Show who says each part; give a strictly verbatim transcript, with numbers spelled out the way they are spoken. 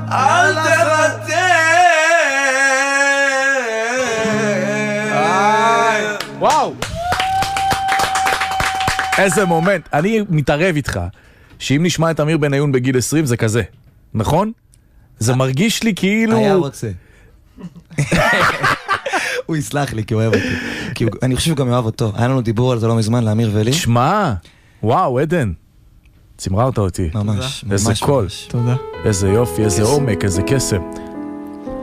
Speaker 1: אל תוותר.
Speaker 2: וואו, איזה מומנט. אני מתערב איתך שאם נשמע את אמיר בניון בגיל עשרים זה כזה, נכון? זה מרגיש לי כאילו...
Speaker 3: היה רוצה. הוא יסלח לי כי הוא אוהב אותי, כי אני חושב שהוא גם אוהב אותו. היה לנו דיבור על זה לא מזמן לאמיר ולי.
Speaker 2: שמע, וואו, עדן, צמררת אותי.
Speaker 3: ממש,
Speaker 2: איזה
Speaker 3: ממש
Speaker 2: קול.
Speaker 4: תודה.
Speaker 2: איזה יופי, איזה עומק, איזה קסם.